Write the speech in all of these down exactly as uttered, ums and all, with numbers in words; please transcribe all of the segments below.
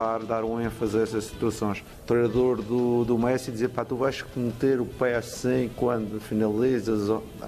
dar um ênfase a essas situações. O treinador do, do Messi dizer, pá, tu vais meter o pé assim quando finalizas.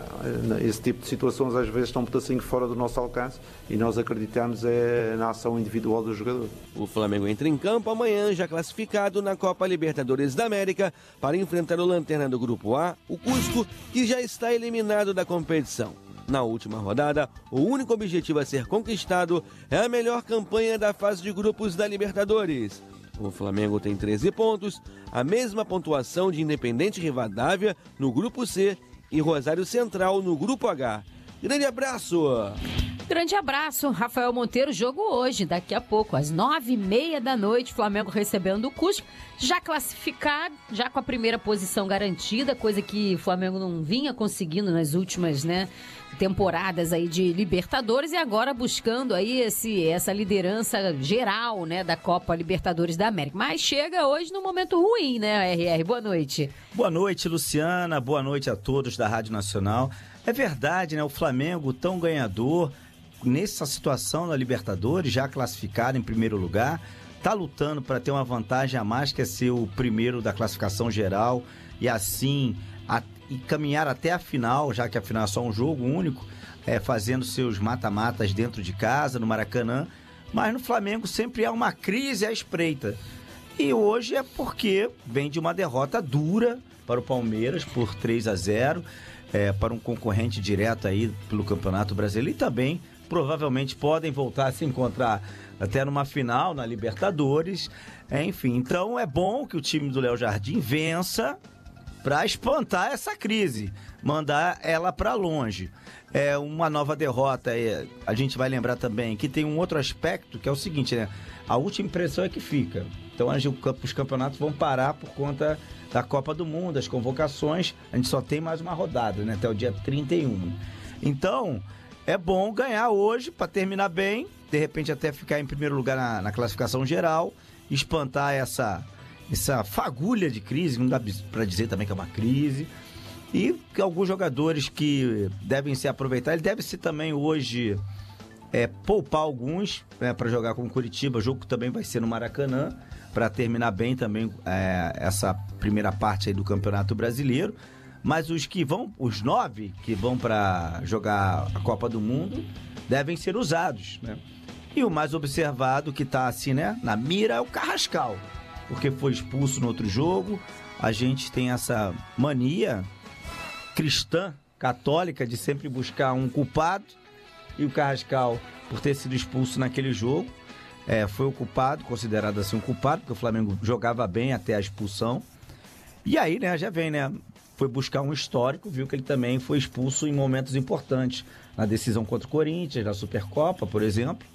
Esse tipo de situações às vezes estão um pedacinho fora do nosso alcance e nós acreditamos é na ação individual do jogador. O Flamengo entra em campo amanhã, já classificado na Copa Libertadores da América, para enfrentar o lanterna do Grupo A, o Cusco, que já está eliminado da competição. Na última rodada, o único objetivo a ser conquistado é a melhor campanha da fase de grupos da Libertadores. O Flamengo tem treze pontos, a mesma pontuação de Independente Rivadavia no Grupo C e Rosário Central no Grupo H. Grande abraço! Grande abraço, Rafael Monteiro. Jogo hoje, daqui a pouco, às nove e meia da noite, Flamengo recebendo o Cusco, já classificado, já com a primeira posição garantida, coisa que o Flamengo não vinha conseguindo nas últimas, né, temporadas aí de Libertadores, e agora buscando aí esse, essa liderança geral, né, da Copa Libertadores da América. Mas chega hoje num momento ruim, né, R R? Boa noite. Boa noite, Luciana. Boa noite a todos da Rádio Nacional. É verdade, né, o Flamengo tão ganhador, nessa situação na Libertadores, já classificado em primeiro lugar, está lutando para ter uma vantagem a mais, que é ser o primeiro da classificação geral e assim a, e caminhar até a final, já que a final é só um jogo único, é, fazendo seus mata-matas dentro de casa, no Maracanã. Mas no Flamengo sempre há uma crise à espreita. E hoje é porque vem de uma derrota dura para o Palmeiras por três a zero, é, para um concorrente direto aí pelo Campeonato Brasileiro, e também provavelmente podem voltar a se encontrar até numa final na Libertadores. É, enfim, então é bom que o time do Léo Jardim vença para espantar essa crise, mandar ela para longe. É uma nova derrota, é, a gente vai lembrar também que tem um outro aspecto, que é o seguinte, né? A última impressão é que fica. Então os campeonatos vão parar por conta da Copa do Mundo, as convocações. A gente só tem mais uma rodada, né? Até o dia trinta e um. Então é bom ganhar hoje para terminar bem, de repente até ficar em primeiro lugar na, na classificação geral, espantar essa, essa fagulha de crise, não dá para dizer também que é uma crise, e que alguns jogadores que devem se aproveitar, ele deve se também hoje é, poupar alguns, né, para jogar com o Curitiba. O jogo também vai ser no Maracanã, para terminar bem também é, essa primeira parte aí do Campeonato Brasileiro. Mas os que vão, os nove que vão para jogar a Copa do Mundo, devem ser usados, né? E o mais observado que tá assim, né, na mira é o Carrascal, porque foi expulso no outro jogo. A gente tem essa mania cristã, católica, de sempre buscar um culpado, e o Carrascal, por ter sido expulso naquele jogo, é, foi o culpado, considerado assim um culpado, porque o Flamengo jogava bem até a expulsão. E aí, né, já vem, né, foi buscar um histórico, viu que ele também foi expulso em momentos importantes, na decisão contra o Corinthians, na Supercopa, por exemplo.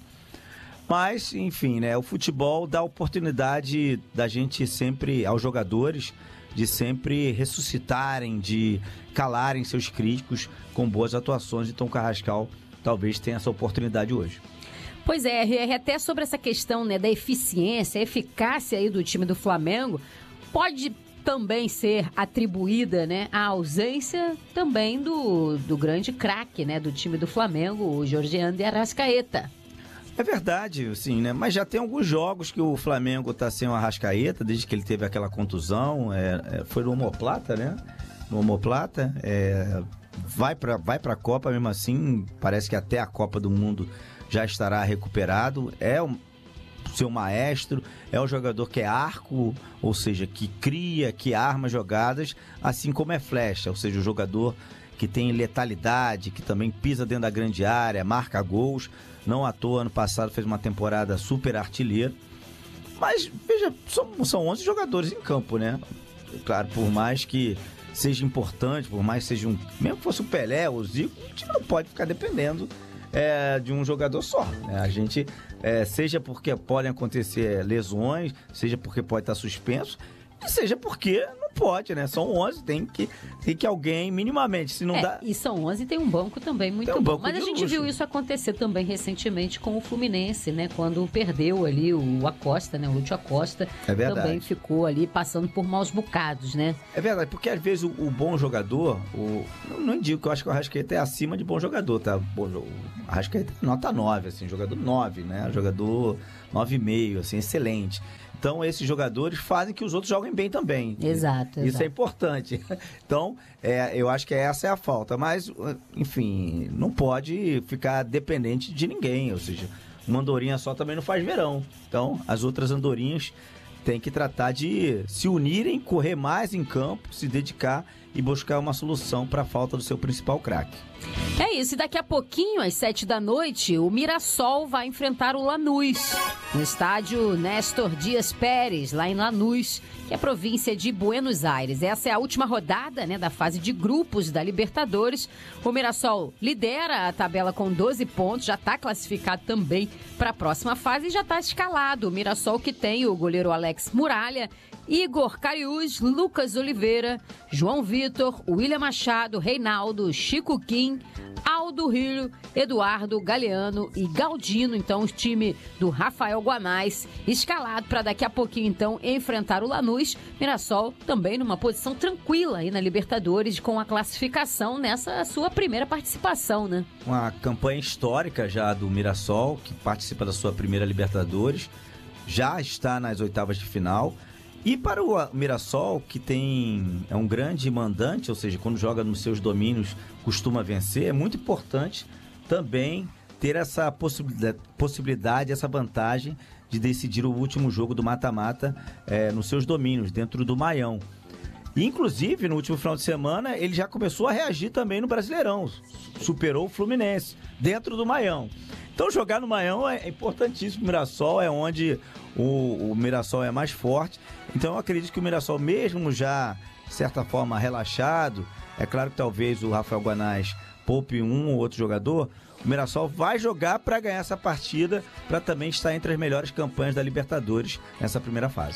Mas, enfim, né, o futebol dá oportunidade da gente sempre, aos jogadores, de sempre ressuscitarem, de calarem seus críticos com boas atuações. Então o Carrascal talvez tenha essa oportunidade hoje. Pois é, R R, até sobre essa questão, né, da eficiência, eficácia aí do time do Flamengo, pode também ser atribuída, né, a ausência também do, do grande craque, né, do time do Flamengo, o Georgiano de Arrascaeta. É verdade, sim, né? Mas já tem alguns jogos que o Flamengo tá sem o Arrascaeta, desde que ele teve aquela contusão, é, é, foi no omoplata, né? No omoplata, é, vai pra, vai pra Copa mesmo assim, parece que até a Copa do Mundo já estará recuperado, é um seu maestro, é um jogador que é arco, ou seja, que cria, que arma jogadas, assim como é flecha, ou seja, o jogador que tem letalidade, que também pisa dentro da grande área, marca gols. Não à toa, ano passado fez uma temporada super artilheiro. Mas, veja, são, são onze jogadores em campo, né? Claro, por mais que seja importante, por mais que seja um... Mesmo que fosse o Pelé ou o Zico, a gente não pode ficar dependendo é, de um jogador só, né? A gente, é, seja porque podem acontecer lesões, seja porque pode estar suspenso, e seja porque não não pode, né? São onze, tem que, tem que alguém minimamente, se não é, dá... E são onze e tem um banco também muito um bom. banco Mas a gente luxo. viu isso acontecer também recentemente com o Fluminense, né? Quando perdeu ali o Acosta, né? O Lúcio Acosta é verdade. também ficou ali passando por maus bocados, né? É verdade, porque às vezes o, o bom jogador, o, não, não digo que eu acho que o Arrascaeta é acima de bom jogador, tá? Bom, o Arrascaeta é nota nove, assim, jogador nove, né? Jogador nove vírgula cinco, assim, excelente. Então, esses jogadores fazem que os outros joguem bem também. Exato. Isso exato. é importante. Então, é, eu acho que essa é a falta. Mas, enfim, não pode ficar dependente de ninguém. Ou seja, uma andorinha só também não faz verão. Então, as outras andorinhas têm que tratar de se unirem, correr mais em campo, se dedicar e buscar uma solução para a falta do seu principal craque. É isso, e daqui a pouquinho, às sete da noite, o Mirassol vai enfrentar o Lanús, no estádio Néstor Dias Pérez, lá em Lanús, que é a província de Buenos Aires. Essa é a última rodada, né, da fase de grupos da Libertadores. O Mirassol lidera a tabela com doze pontos, já está classificado também para a próxima fase e já está escalado. O Mirassol que tem o goleiro Alex Muralha, Igor Cariús, Lucas Oliveira, João Vitor, William Machado, Reinaldo, Chico Kim, Aldo Rio, Eduardo Galeano e Galdino. Então, o time do Rafael Guanais escalado para daqui a pouquinho, então, enfrentar o Lanús. Mirassol também numa posição tranquila aí na Libertadores, com a classificação nessa sua primeira participação, né? Uma campanha histórica já do Mirassol, que participa da sua primeira Libertadores, já está nas oitavas de final. E para o Mirassol, que tem, é um grande mandante, ou seja, quando joga nos seus domínios costuma vencer, é muito importante também ter essa possibilidade, possibilidade essa vantagem de decidir o último jogo do mata-mata é, nos seus domínios, dentro do Maião. E, inclusive, no último final de semana, ele já começou a reagir também no Brasileirão, superou o Fluminense, dentro do Maião. Então, jogar no Maião é importantíssimo. O Mirassol é onde o, o Mirassol é mais forte. Então, eu acredito que o Mirassol, mesmo já, de certa forma, relaxado, é claro que talvez o Rafael Guanais poupe um ou outro jogador, o Mirassol vai jogar para ganhar essa partida, para também estar entre as melhores campanhas da Libertadores nessa primeira fase.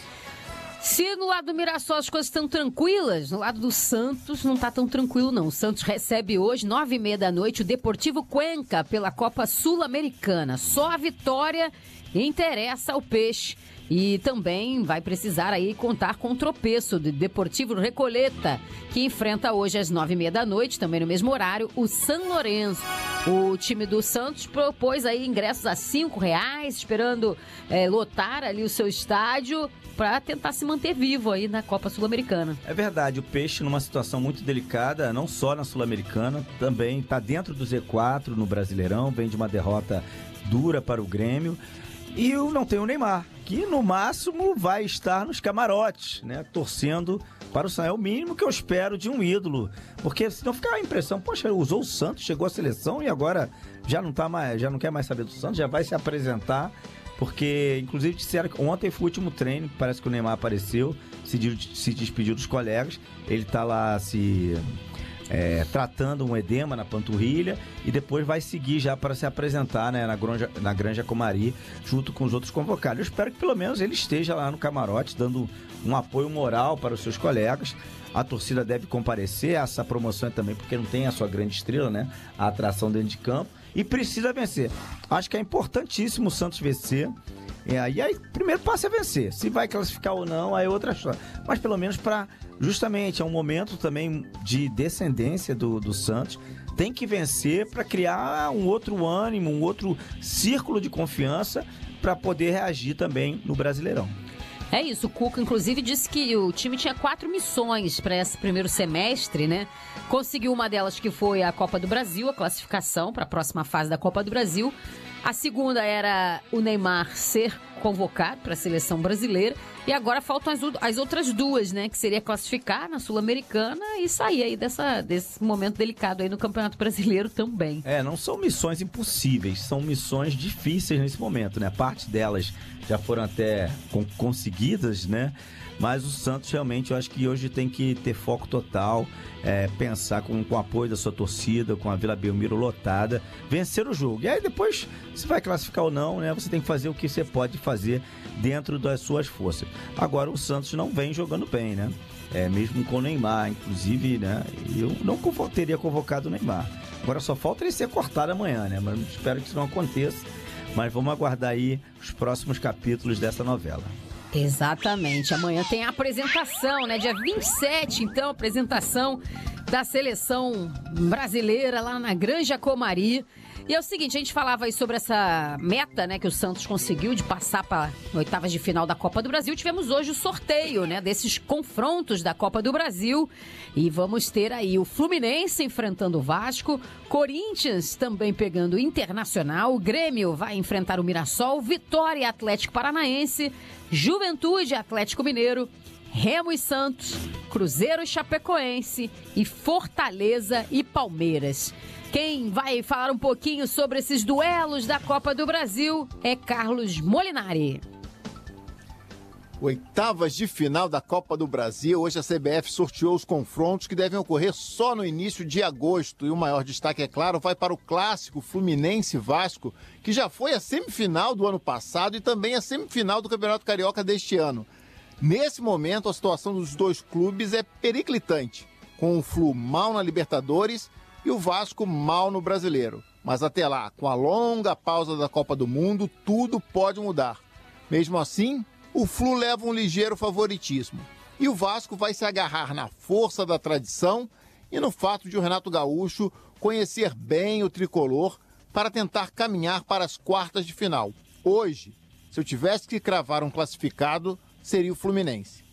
Se no lado do Mirassol as coisas estão tranquilas, no lado do Santos não está tão tranquilo não. O Santos recebe hoje, nove e meia da noite, o Deportivo Cuenca pela Copa Sul-Americana. Só a vitória interessa ao Peixe. E também vai precisar aí contar com o tropeço do Deportivo Recoleta, que enfrenta hoje às nove e meia da noite, também no mesmo horário, o São Lourenço. O time do Santos propôs aí ingressos a cinco reais, esperando é, lotar ali o seu estádio para tentar se manter vivo aí na Copa Sul-Americana. É verdade, o Peixe numa situação muito delicada, não só na Sul-Americana, também está dentro do Z quatro no Brasileirão, vem de uma derrota dura para o Grêmio. E eu não tenho o Neymar, que no máximo vai estar nos camarotes, né, torcendo para o Santos. É o mínimo que eu espero de um ídolo, porque senão fica a impressão, poxa, usou o Santos, chegou à seleção e agora já não, tá mais, já não quer mais saber do Santos, já vai se apresentar, porque inclusive disseram que ontem foi o último treino, parece que o Neymar apareceu, se, se despediu dos colegas, ele está lá se... É, tratando um edema na panturrilha e depois vai seguir já para se apresentar, né, na, granja, na Granja Comari junto com os outros convocados. Eu espero que pelo menos ele esteja lá no camarote dando um apoio moral para os seus colegas. A torcida deve comparecer a essa promoção também, porque não tem a sua grande estrela, né, a atração dentro de campo, e precisa vencer. Acho que é importantíssimo o Santos vencer. É, e aí, primeiro passo é vencer. Se vai classificar ou não, aí é outra história. Mas pelo menos para, justamente, é um momento também de descendência do, do Santos. Tem que vencer para criar um outro ânimo, um outro círculo de confiança para poder reagir também no Brasileirão. É isso, o Cuca, inclusive, disse que o time tinha quatro missões para esse primeiro semestre, né? Conseguiu uma delas, que foi a Copa do Brasil, a classificação para a próxima fase da Copa do Brasil. A segunda era o Neymar ser convocado para a seleção brasileira. E agora faltam as, as outras duas, né? Que seria classificar na Sul-Americana e sair aí dessa, desse momento delicado aí no Campeonato Brasileiro também. É, não são missões impossíveis, são missões difíceis nesse momento, né? Parte delas já foram até con- conseguidas, né? Mas o Santos realmente, eu acho que hoje tem que ter foco total, é, pensar com, com o apoio da sua torcida, com a Vila Belmiro lotada, vencer o jogo. E aí depois, se vai classificar ou não, né? Você tem que fazer o que você pode fazer dentro das suas forças. Agora, o Santos não vem jogando bem, né? É, mesmo com o Neymar, inclusive, né? Eu não convo- teria convocado o Neymar. Agora só falta ele ser cortado amanhã, né? Mas espero que isso não aconteça. Mas vamos aguardar aí os próximos capítulos dessa novela. Exatamente. Amanhã tem a apresentação, né? Dia vinte e sete, então, apresentação da seleção brasileira lá na Granja Comari. E é o seguinte, a gente falava aí sobre essa meta, né, que o Santos conseguiu de passar para oitavas de final da Copa do Brasil. Tivemos hoje o sorteio, né, desses confrontos da Copa do Brasil. E vamos ter aí o Fluminense enfrentando o Vasco, Corinthians também pegando o Internacional, o Grêmio vai enfrentar o Mirassol, Vitória Atlético Paranaense, Juventude Atlético Mineiro, Remo e Santos, Cruzeiro e Chapecoense e Fortaleza e Palmeiras. Quem vai falar um pouquinho sobre esses duelos da Copa do Brasil é Carlos Molinari. Oitavas de final da Copa do Brasil. Hoje a C B F sorteou os confrontos que devem ocorrer só no início de agosto. E o maior destaque, é claro, vai para o clássico Fluminense-Vasco, que já foi a semifinal do ano passado e também a semifinal do Campeonato Carioca deste ano. Nesse momento, a situação dos dois clubes é periclitante, com o Flu mal na Libertadores e o Vasco mal no Brasileiro. Mas até lá, com a longa pausa da Copa do Mundo, tudo pode mudar. Mesmo assim, o Flu leva um ligeiro favoritismo. E o Vasco vai se agarrar na força da tradição e no fato de o Renato Gaúcho conhecer bem o tricolor para tentar caminhar para as quartas de final. Hoje, se eu tivesse que cravar um classificado, seria o Fluminense.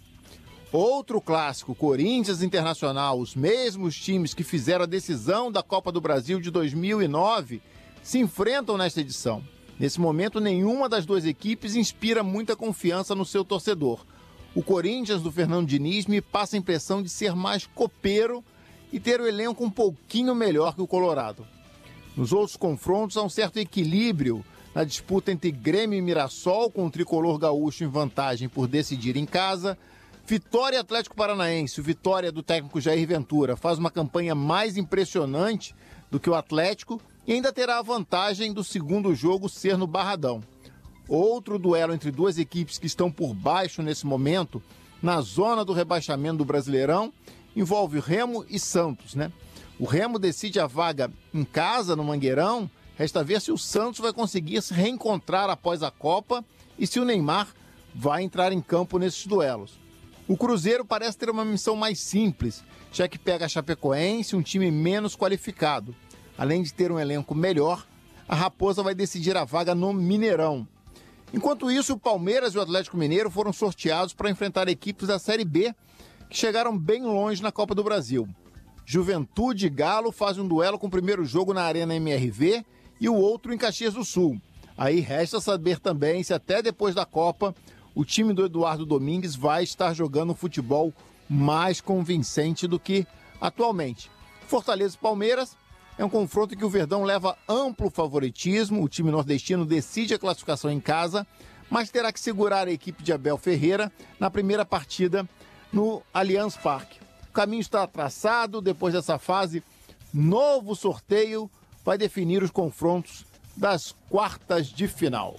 Outro clássico, Corinthians Internacional, os mesmos times que fizeram a decisão da Copa do Brasil de dois mil e nove, se enfrentam nesta edição. Nesse momento, nenhuma das duas equipes inspira muita confiança no seu torcedor. O Corinthians do Fernando Diniz me passa a impressão de ser mais copeiro e ter o elenco um pouquinho melhor que o Colorado. Nos outros confrontos, há um certo equilíbrio na disputa entre Grêmio e Mirassol, com o tricolor gaúcho em vantagem por decidir em casa. Vitória e Atlético Paranaense, o Vitória do técnico Jair Ventura, faz uma campanha mais impressionante do que o Atlético e ainda terá a vantagem do segundo jogo ser no Barradão. Outro duelo entre duas equipes que estão por baixo nesse momento, na zona do rebaixamento do Brasileirão, envolve Remo e Santos, né? O Remo decide a vaga em casa, no Mangueirão. Resta ver se o Santos vai conseguir se reencontrar após a Copa e se o Neymar vai entrar em campo nesses duelos. O Cruzeiro parece ter uma missão mais simples, já que pega a Chapecoense, um time menos qualificado. Além de ter um elenco melhor, a Raposa vai decidir a vaga no Mineirão. Enquanto isso, o Palmeiras e o Atlético Mineiro foram sorteados para enfrentar equipes da Série B, que chegaram bem longe na Copa do Brasil. Juventude e Galo fazem um duelo com o primeiro jogo na Arena M R V e o outro em Caxias do Sul. Aí resta saber também se até depois da Copa o time do Eduardo Domingues vai estar jogando um futebol mais convincente do que atualmente. Fortaleza e Palmeiras é um confronto em que o Verdão leva amplo favoritismo. O time nordestino decide a classificação em casa, mas terá que segurar a equipe de Abel Ferreira na primeira partida no Allianz Parque. O caminho está traçado. Depois dessa fase, novo sorteio vai definir os confrontos das quartas de final.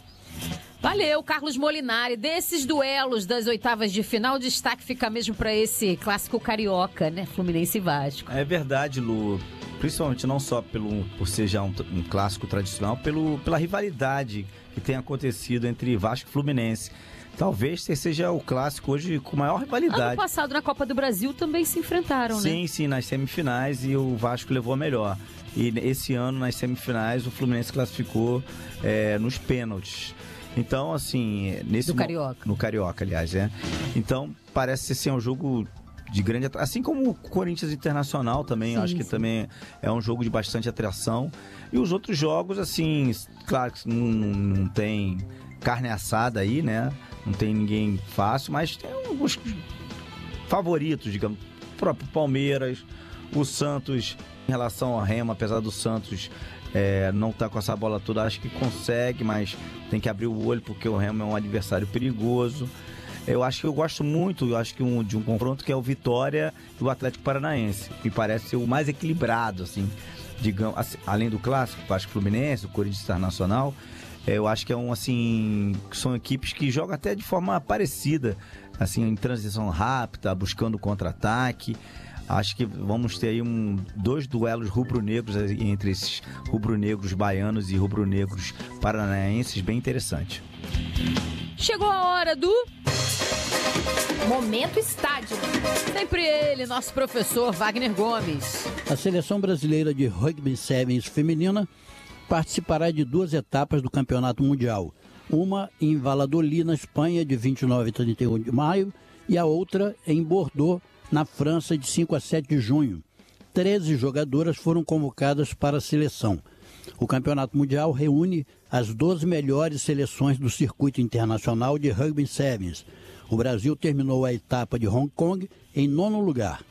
Valeu, Carlos Molinari. Desses duelos das oitavas de final, o destaque fica mesmo para esse clássico carioca, né? Fluminense e Vasco. É verdade, Lu. Principalmente não só pelo, por ser já um, um clássico tradicional, pelo, pela rivalidade que tem acontecido entre Vasco e Fluminense. Talvez seja o clássico hoje com maior rivalidade. Ano passado, na Copa do Brasil, também se enfrentaram, sim, né? Sim, sim, nas semifinais, e o Vasco levou a melhor. E esse ano, nas semifinais, o Fluminense classificou é, nos pênaltis. Então, assim... nesse Do Carioca. No Carioca, aliás, é. Então, parece ser um jogo de grande... Assim como o Corinthians Internacional também, sim, acho que sim. Também é um jogo de bastante atração. E os outros jogos, assim, claro que não, não tem carne assada aí, né? Não tem ninguém fácil, mas tem alguns favoritos, digamos. O próprio Palmeiras, o Santos, em relação ao Remo, apesar do Santos... É, não tá com essa bola toda, acho que consegue, mas tem que abrir o olho porque o Remo é um adversário perigoso. Eu acho que eu gosto muito, eu acho que um, de um confronto que é o Vitória e o Atlético Paranaense, que parece ser o mais equilibrado, assim, digamos, assim, além do clássico, Vasco Fluminense, o Corinthians Internacional. É, eu acho que é um, assim, são equipes que jogam até de forma parecida, assim, em transição rápida, buscando contra-ataque. Acho que vamos ter aí um, dois duelos rubro-negros entre esses rubro-negros baianos e rubro-negros paranaenses bem interessantes. Chegou a hora do Momento Estádio. Sempre ele, nosso professor Wagner Gomes. A seleção brasileira de rugby sevens feminina participará de duas etapas do Campeonato Mundial. Uma em Valladolid, na Espanha, de vinte e nove a trinta e um de maio, e a outra em Bordeaux, na França, de cinco a sete de junho. treze jogadoras foram convocadas para a seleção. O Campeonato Mundial reúne as doze melhores seleções do circuito internacional de rugby sevens. O Brasil terminou a etapa de Hong Kong em nono lugar.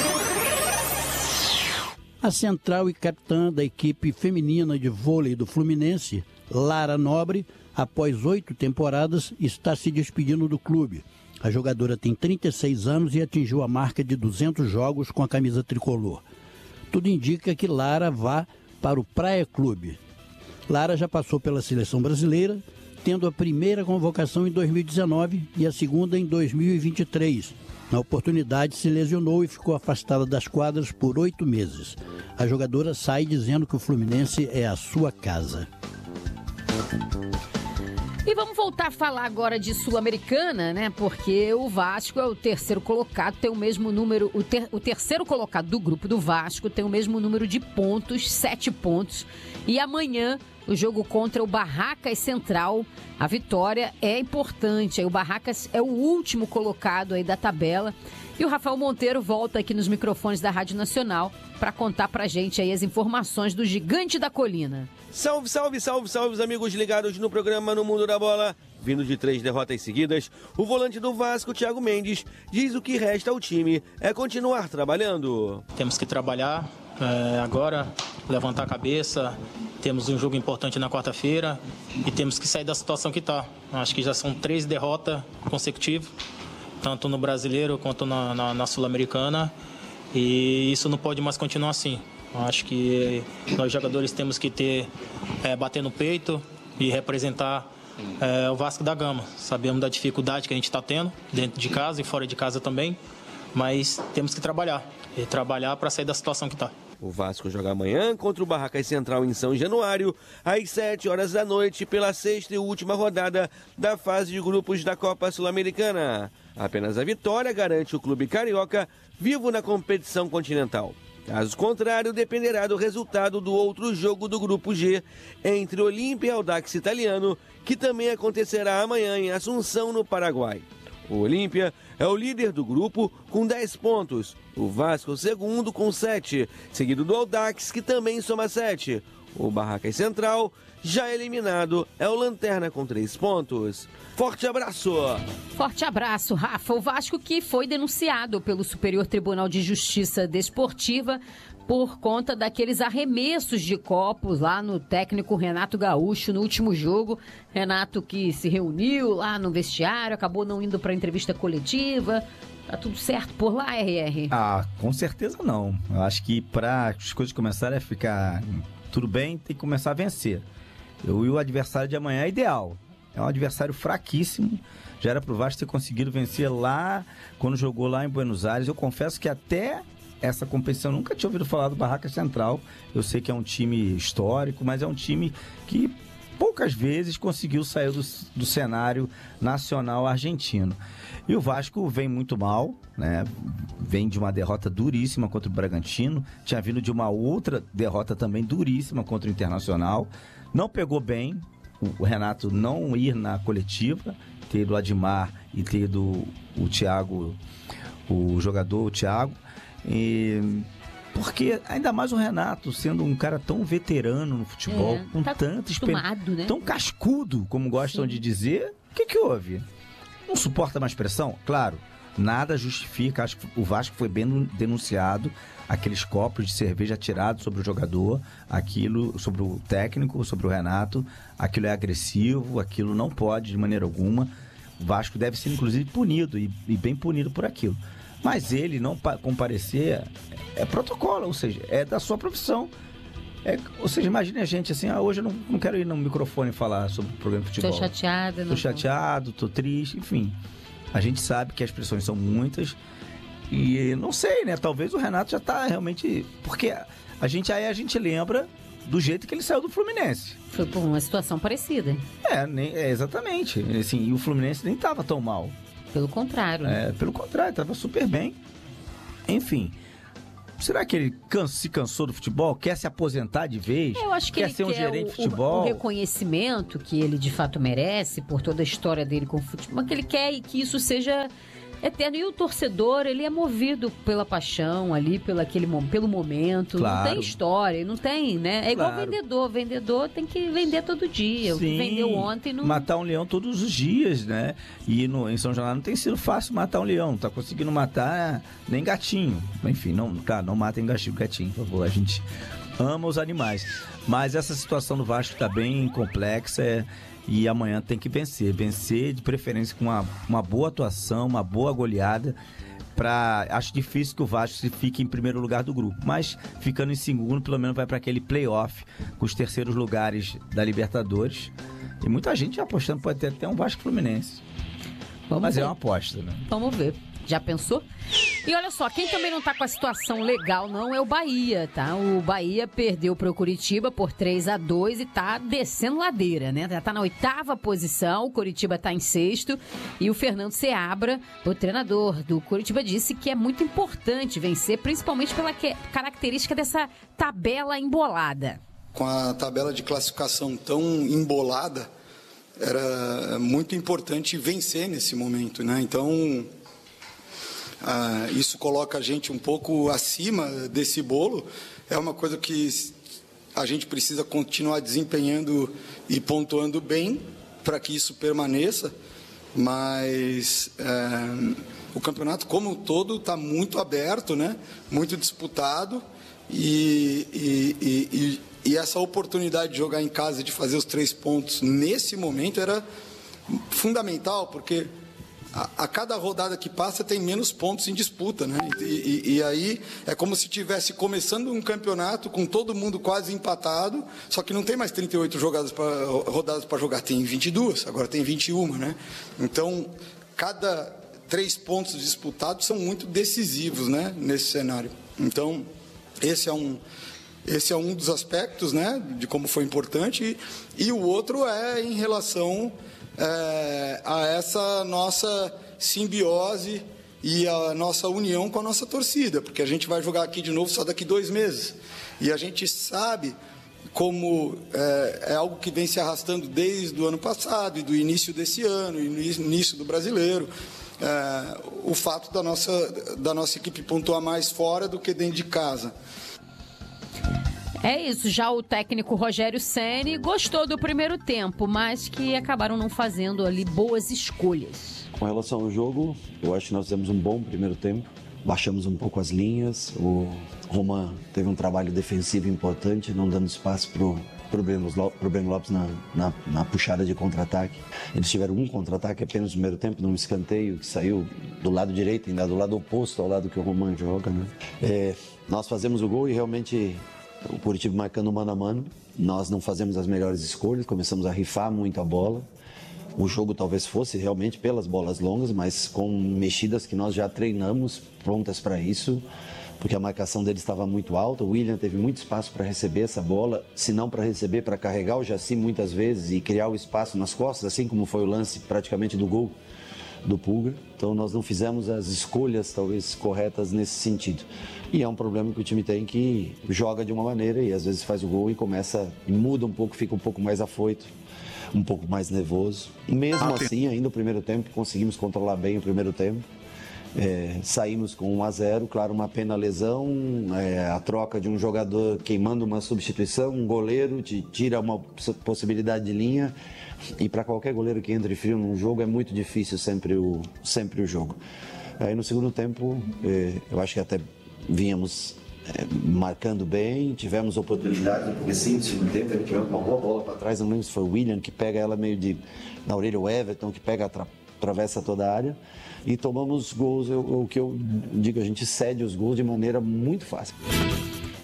A central e capitã da equipe feminina de vôlei do Fluminense, Lara Nobre, após oito temporadas, está se despedindo do clube. A jogadora tem trinta e seis anos e atingiu a marca de duzentos jogos com a camisa tricolor. Tudo indica que Lara vá para o Praia Clube. Lara já passou pela seleção brasileira, tendo a primeira convocação em dois mil e dezenove e a segunda em dois mil e vinte e três. Na oportunidade, se lesionou e ficou afastada das quadras por oito meses. A jogadora sai dizendo que o Fluminense é a sua casa. E vamos voltar a falar agora de Sul-Americana, né? Porque o Vasco é o terceiro colocado, tem o mesmo número... O, ter, o terceiro colocado do grupo do Vasco tem o mesmo número de pontos, sete pontos. E amanhã, o jogo contra o Barracas Central, a vitória é importante. O Barracas é o último colocado aí da tabela. E o Rafael Monteiro volta aqui nos microfones da Rádio Nacional para contar pra gente aí as informações do Gigante da Colina. Salve, salve, salve, salve, os amigos ligados no programa No Mundo da Bola. Vindo de três derrotas seguidas, o volante do Vasco, Thiago Mendes, diz o que resta ao time é continuar trabalhando. Temos que trabalhar é, agora, levantar a cabeça. Temos um jogo importante na quarta-feira e temos que sair da situação que está. Acho que já são três derrotas consecutivas, tanto no Brasileiro quanto na, na, na Sul-Americana. E isso não pode mais continuar assim. Acho que nós jogadores temos que ter, é, bater no peito e representar é, o Vasco da Gama. Sabemos da dificuldade que a gente está tendo dentro de casa e fora de casa também, mas temos que trabalhar. E trabalhar para sair da situação que está. O Vasco joga amanhã contra o Barracas Central em São Januário, às sete horas da noite, pela sexta e última rodada da fase de grupos da Copa Sul-Americana. Apenas a vitória garante o clube carioca vivo na competição continental. Caso contrário, dependerá do resultado do outro jogo do Grupo G, entre Olímpia e Audax Italiano, que também acontecerá amanhã em Assunção, no Paraguai. O Olímpia é o líder do grupo com dez pontos, o Vasco o segundo com sete, seguido do Audax, que também soma sete. O Barracas Central, já eliminado, é o Lanterna com três pontos. Forte abraço! Forte abraço, Rafa. O Vasco que foi denunciado pelo Superior Tribunal de Justiça Desportiva por conta daqueles arremessos de copos lá no técnico Renato Gaúcho no último jogo. Renato que se reuniu lá no vestiário, acabou não indo para a entrevista coletiva. Tá tudo certo por lá, R R? Ah, com certeza não. Eu acho que para as coisas começarem a ficar tudo bem, tem que começar a vencer. Eu, e o adversário de amanhã é ideal. É um adversário fraquíssimo. Já era pro Vasco ter conseguido vencer lá, quando jogou lá em Buenos Aires. Eu confesso que até essa competição eu nunca tinha ouvido falar do Barracas Central. Eu sei que é um time histórico, mas é um time que poucas vezes conseguiu sair do, do cenário nacional argentino. E o Vasco vem muito mal, né? Vem de uma derrota duríssima contra o Bragantino. Tinha vindo de uma outra derrota também duríssima contra o Internacional. Não pegou bem o Renato não ir na coletiva, ter ido o Admar e ter ido o Thiago, o jogador, o Thiago. E porque ainda mais o Renato, sendo um cara tão veterano no futebol, é, com tá tanta experiência, né? Tão cascudo, como gostam Sim. de dizer, o que que houve? Não suporta mais pressão? Claro, nada justifica. Acho que o Vasco foi bem denunciado, aqueles copos de cerveja atirados sobre o jogador, aquilo sobre o técnico, sobre o Renato, aquilo é agressivo, aquilo não pode de maneira alguma. O Vasco deve ser inclusive punido e, e bem punido por aquilo. Mas ele não comparecer é protocolo, ou seja, é da sua profissão. É, ou seja, imagine a gente assim, ah, hoje eu não, não quero ir no microfone falar sobre o programa de futebol. Tô chateada. Tô não chateado, tô triste, enfim. A gente sabe que as pressões são muitas e não sei, né? Talvez o Renato já tá realmente... Porque a gente aí a gente lembra do jeito que ele saiu do Fluminense. Foi por uma situação parecida. É, nem, é exatamente. Assim, e o Fluminense nem tava tão mal. Pelo contrário. É, pelo contrário, tava super bem. Enfim... Será que ele cansa, se cansou do futebol? Quer se aposentar de vez? Eu acho que quer ele ser um quer gerente o, de futebol? O, o reconhecimento que ele de fato merece por toda a história dele com o futebol, mas que ele quer que isso seja eterno. E o torcedor, ele é movido pela paixão ali, pelo, aquele, pelo momento. Claro. Não tem história, não tem, né? É igual Claro. vendedor. Vendedor tem que vender todo dia. Sim, O que vendeu ontem não... matar um leão todos os dias, né? E no, em São Januário não tem sido fácil matar um leão. Não tá conseguindo matar nem gatinho. Enfim, não, tá, não matem gatinho, gatinho, por favor. A gente ama os animais. Mas essa situação do Vasco tá bem complexa, é... E amanhã tem que vencer. Vencer de preferência com uma, uma boa atuação, uma boa goleada. Pra... Acho difícil que o Vasco se fique em primeiro lugar do grupo. Mas ficando em segundo, pelo menos vai para aquele play-off com os terceiros lugares da Libertadores. E muita gente já apostando, pode ter até um Vasco Fluminense. Vamos Mas ver. é uma aposta, né? Vamos ver. Já pensou? E olha só, quem também não tá com a situação legal não é o Bahia, tá? O Bahia perdeu para o Coritiba por três a dois e tá descendo ladeira, né? Já tá na oitava posição, o Coritiba tá em sexto e o Fernando Seabra, o treinador do Coritiba, disse que é muito importante vencer, principalmente pela que- característica dessa tabela embolada. Com a tabela de classificação tão embolada, era muito importante vencer nesse momento, né? Então... Ah, isso coloca a gente um pouco acima desse bolo. É uma coisa que a gente precisa continuar desempenhando e pontuando bem para que isso permaneça. Mas é, o campeonato como um todo está muito aberto, né? Muito disputado. E, e, e, e, e essa oportunidade de jogar em casa e de fazer os três pontos nesse momento era fundamental, porque... A, a cada rodada que passa tem menos pontos em disputa, né? E, e, e aí é como se estivesse começando um campeonato com todo mundo quase empatado, só que não tem mais trinta e oito jogadas pra, rodadas para jogar, tem vinte e duas, agora tem vinte e uma, né? Então, cada três pontos disputados são muito decisivos, né? Nesse cenário. Então, esse é um... Esse é um dos aspectos, né, de como foi importante, e, e o outro é em relação é, a essa nossa simbiose e a nossa união com a nossa torcida, porque a gente vai jogar aqui de novo só daqui dois meses. E a gente sabe como é, é algo que vem se arrastando desde o ano passado e do início desse ano, e no início do brasileiro, é, o fato da nossa, da nossa equipe pontuar mais fora do que dentro de casa. É isso, já o técnico Rogério Ceni gostou do primeiro tempo, mas que acabaram não fazendo ali boas escolhas. Com relação ao jogo, eu acho que nós fizemos um bom primeiro tempo. Baixamos um pouco as linhas, o Roman teve um trabalho defensivo importante, não dando espaço para o Breno Lopes na, na, na puxada de contra-ataque. Eles tiveram um contra-ataque apenas no primeiro tempo, num escanteio que saiu do lado direito, ainda do lado oposto ao lado que o Roman joga, né? É, nós fazemos o gol e realmente... O Coritiba marcando mano a mano, nós não fazemos as melhores escolhas, começamos a rifar muito a bola. O jogo talvez fosse realmente pelas bolas longas, mas com mexidas que nós já treinamos, prontas para isso, porque a marcação dele estava muito alta. O William teve muito espaço para receber essa bola, se não para receber, para carregar o Jaci muitas vezes e criar o espaço nas costas, assim como foi o lance praticamente do gol do Pulga. Então nós não fizemos as escolhas talvez corretas nesse sentido. E é um problema que o time tem, que joga de uma maneira e às vezes faz o gol e começa, e muda um pouco, fica um pouco mais afoito, um pouco mais nervoso. Mesmo ah, assim, ainda no primeiro tempo, conseguimos controlar bem o primeiro tempo. É, saímos com um a zero, claro, uma pena a lesão, é, a troca de um jogador queimando uma substituição, um goleiro te tira uma possibilidade de linha, e para qualquer goleiro que entre frio num jogo é muito difícil sempre o, sempre o jogo. Aí no segundo tempo, é, eu acho que até vínhamos é, marcando bem, tivemos oportunidade, porque sim, no segundo tempo ele tivemos uma boa bola para trás, não lembro se foi o William que pega ela meio de na orelha, o Everton que pega, atra, atravessa toda a área, e tomamos gols. O que eu digo, a gente cede os gols de maneira muito fácil.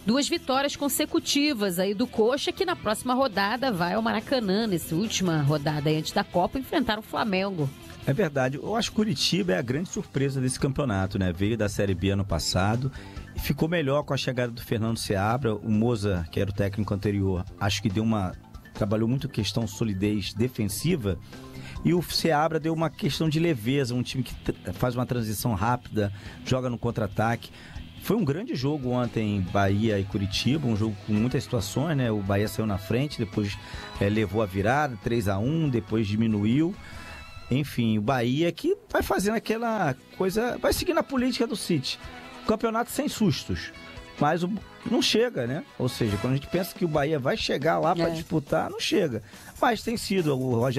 duas vitórias consecutivas aí do Coxa, que na próxima rodada vai ao Maracanã, nessa última rodada aí antes da Copa, enfrentar o Flamengo. É verdade, eu acho que Curitiba é a grande surpresa desse campeonato, né? Veio da Série B ano passado e ficou melhor com a chegada do Fernando Seabra. O Moza, que era o técnico anterior, acho que deu uma... trabalhou muito questão solidez defensiva, e o Seabra deu uma questão de leveza, um time que faz uma transição rápida, joga no contra-ataque. Foi um grande jogo ontem, Bahia e Curitiba, um jogo com muitas situações, né? O Bahia saiu na frente, depois é, levou a virada, três a um, depois diminuiu. Enfim, o Bahia que vai fazendo aquela coisa, vai seguindo a política do City. Campeonato sem sustos, mas o, não chega, né? Ou seja, quando a gente pensa que o Bahia vai chegar lá para é. disputar, não chega. Mas tem sido, o Rogério